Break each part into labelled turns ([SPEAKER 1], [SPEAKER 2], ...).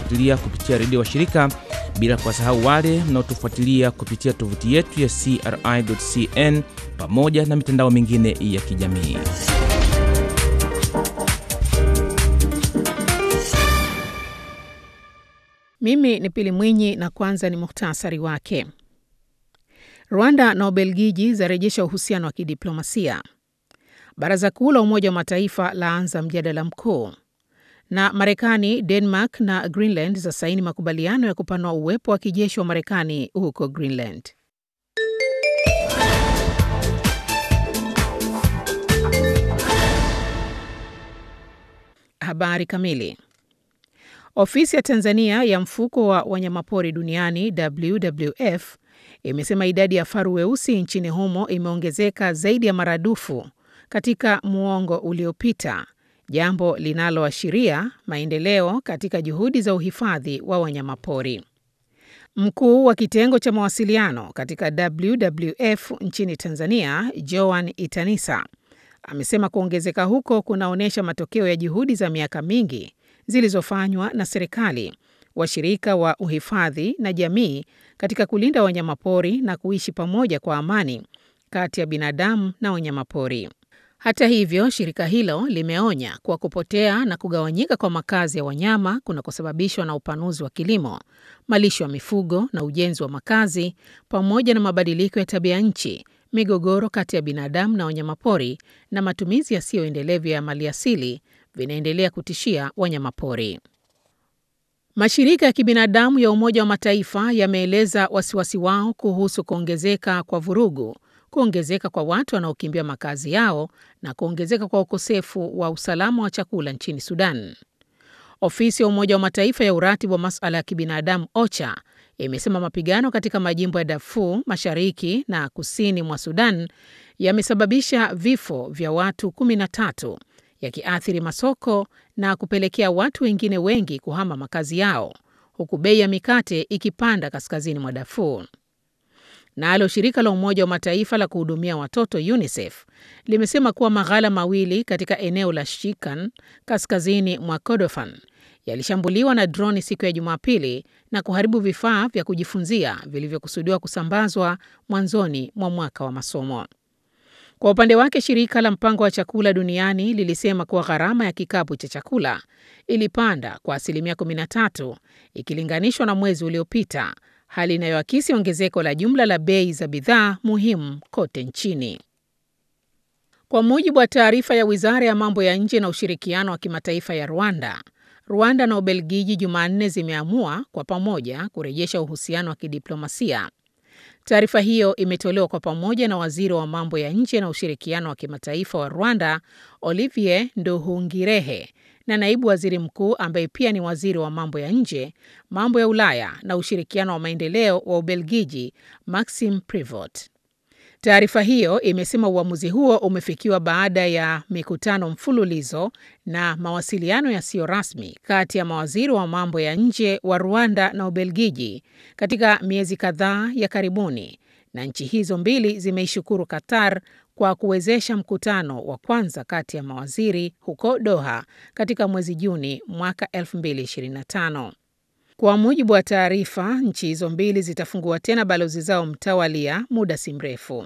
[SPEAKER 1] mnaotufuatilia kupitia redio washirika, bila kuwasahau wale mnaotufuatilia kupitia tovuti yetu ya CRI.cn pamoja na mitandao mingine ya kijamii.
[SPEAKER 2] Mimi ni Pili Mwinyi na kwanza ni muhtasari wake. Rwanda na Ubelgiji zarejesha uhusiano wa kidiplomasia. Baraza Kuu la Umoja wa Mataifa laanza mjadala mkuu. Na Marekani, Denmark na Greenland zasaini makubaliano ya kupanua uwepo wa kijeshi wa Marekani huko Greenland. Habari kamili. Ofisi ya Tanzania ya mfuko wa wanyamapori duniani WWF imesema idadi ya faru weusi nchini humo imeongezeka zaidi ya maradufu katika muongo uliopita, jambo linaloashiria maendeleo katika juhudi za uhifadhi wa wanyamapori. Mkuu wa kitengo cha mawasiliano katika WWF nchini Tanzania, Joan Itanisa, amesema kuongezeka huko kunaonyesha matokeo ya juhudi za miaka mingi zilizofanywa na serikali, washirika wa uhifadhi na jamii katika kulinda wanyamapori na kuishi pamoja kwa amani kati ya binadamu na wanyamapori. Hata hivyo, shirika hilo limeonya kuwa kupotea na kugawanyika kwa makazi ya wanyama kunakosababishwa na upanuzi wa kilimo, malisho ya mifugo na ujenzi wa makazi, pamoja na mabadiliko ya tabia nchi, migogoro kati ya binadamu na wanyamapori na matumizi yasiyoendelevu ya maliasili vinaendelea kutishia wanyamapori. Mashirika ya kibinadamu ya Umoja wa Mataifa yameeleza wasiwasi wao kuhusu kuongezeka kwa vurugu, kuongezeka kwa watu wanaokimbia makazi yao na kuongezeka kwa ukosefu wa usalama wa chakula nchini Sudan. Ofisi ya Umoja wa Mataifa ya uratibu wa masuala ya kibinadamu OCHA imesema mapigano katika majimbo ya Darfur Mashariki na Kusini mwa Sudan yamesababisha vifo vya watu 13, yakiathiri masoko na kupelekea watu wengine wengi kuhama makazi yao, huku bei ya mikate ikipanda kaskazini mwa Darfur. Nalo shirika la Umoja wa Mataifa la kuhudumia watoto UNICEF limesema kuwa maghala mawili katika eneo la Shikan kaskazini mwa Kordofan yalishambuliwa na droni siku ya Jumapili na kuharibu vifaa vya kujifunzia vilivyokusudiwa kusambazwa mwanzoni mwa mwaka wa masomo. Kwa upande wake, shirika la mpango wa chakula duniani lilisema kuwa gharama ya kikapu cha chakula ilipanda kwa 13% ikilinganishwa na mwezi uliopita, hali inayoakisi ongezeko la jumla la bei za bidhaa muhimu kote nchini. Kwa mujibu wa taarifa ya Wizara ya Mambo ya Nje na Ushirikiano wa Kimataifa ya Rwanda na Ubelgiji Jumanne zimeamua kwa pamoja kurejesha uhusiano wa kidiplomasia. Taarifa hiyo imetolewa kwa pamoja na Waziri wa Mambo ya Nje na Ushirikiano wa Kimataifa wa Rwanda, Olivier Nduhungirehe, na Naibu Waziri Mkuu ambaye pia ni Waziri wa Mambo ya Nje, Mambo ya Ulaya na Ushirikiano wa Maendeleo wa Ubelgiji, Maxime Prevot. Taarifa hiyo imesema uamuzi huo umefikiwa baada ya mikutano mfululizo na mawasiliano yasiyo rasmi kati ya mawaziri wa mambo ya nje wa Rwanda na Ubelgiji katika miezi kadhaa ya karibuni, na nchi hizo mbili zimeishukuru Qatar kwa kuwezesha mkutano wa kwanza kati ya mawaziri huko Doha katika mwezi Juni mwaka 2025. Kwa mujibu wa taarifa, nchi hizo mbili zitafungua tena balozi zao mtawalia muda si mrefu.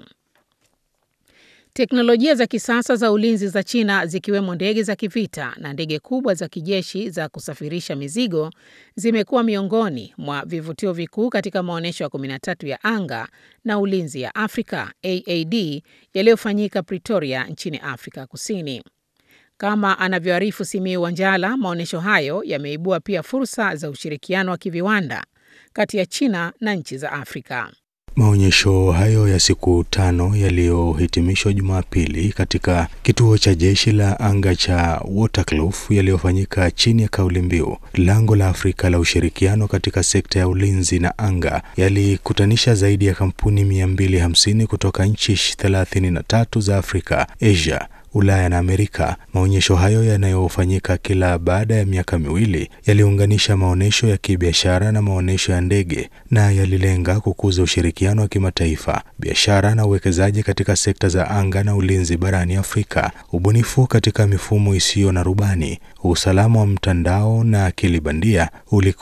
[SPEAKER 2] Teknolojia za kisasa za ulinzi za China, zikiwemo ndege za kivita na ndege kubwa za kijeshi za kusafirisha mizigo, zimekuwa miongoni mwa vivutio vikuu katika maonyesho ya 13 ya anga na ulinzi ya Afrika AAD yaliyofanyika Pretoria nchini Afrika Kusini. Kama anavyoarifu Simiyu Wanjala, maonyesho hayo yameibua pia fursa za ushirikiano wa kiviwanda kati ya China na nchi za Afrika.
[SPEAKER 3] Maonyesho hayo ya siku 5 yaliyohitimishwa Jumapili katika kituo cha jeshi la anga cha Waterkloof yaliyofanyika chini ya kauli mbiu Lango la Afrika la ushirikiano katika sekta ya ulinzi na anga, yalikutanisha zaidi ya kampuni 250 kutoka nchi 33 za Afrika, Asia, Ulaya na Amerika. Maonyesho hayo yanayofanyika kila baada ya miaka miwili yaliunganisha maonyesho ya kibiashara na maonyesho ya ndege, na yalilenga kukuza ushirikiano wa kimataifa, biashara na uwekezaji katika sekta za anga na ulinzi barani Afrika, ubunifu katika mifumo isiyo na rubani, usalama wa mtandao na akili bandia ulikuwa